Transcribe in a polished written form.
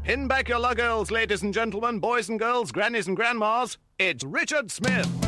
Pin back your luggirls, ladies and gentlemen, boys and girls, grannies and grandmas. It's Richard Smith.